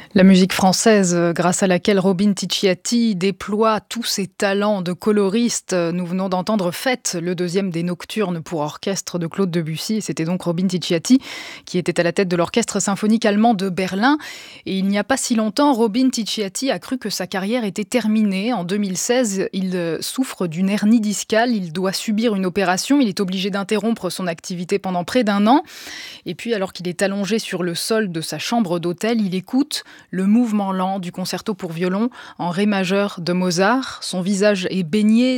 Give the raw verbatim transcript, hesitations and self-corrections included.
La musique française, euh, grâce à laquelle Robin Ticciati déploie tous ses talents de coloriste. Nous venons d'entendre Fête, le deuxième des nocturnes pour orchestre de Claude Debussy. Et c'était donc Robin Ticciati qui était à la tête de l'orchestre symphonique allemand de Berlin. Et il n'y a pas si longtemps, Robin Ticciati a cru que sa carrière était terminée. En deux mille seize, il euh, souffre d'une hernie discale. Il doit subir une opération. Il est obligé d'interrompre son activité pendant près d'un an. Et puis, alors qu'il est allongé sur le sol de sa chambre d'hôtel, il écoute le mouvement lent du concerto pour violon en ré majeur de Mozart. Son visage est baigné